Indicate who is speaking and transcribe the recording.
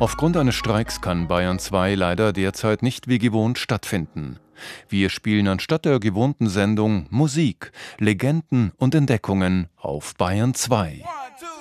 Speaker 1: Aufgrund eines Streiks kann Bayern 2 leider derzeit nicht wie gewohnt stattfinden. Wir spielen anstatt der gewohnten Sendung Musik, Legenden und Entdeckungen auf Bayern 2.